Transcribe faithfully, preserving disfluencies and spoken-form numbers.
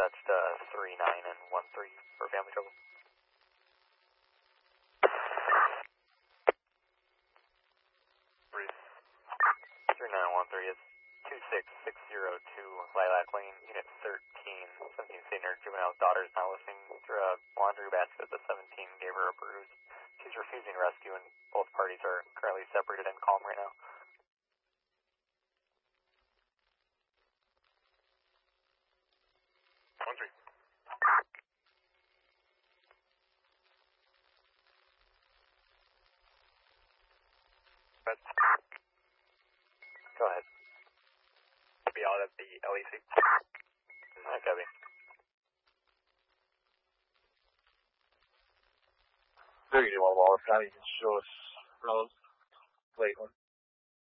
dispatched uh, three nine and one three for family trouble. three nine one three is two six six zero two Lilac Lane, Unit thirteen. seventeen senior juvenile daughter is now listening to a laundry basket that the seventeen gave her a bruise. She's refusing rescue, and both parties are currently separated and calm right now. one three. Go ahead. Be out at the L E C. Hi, Kevin. thirty-one Wallace County, you can show us Rose, late one.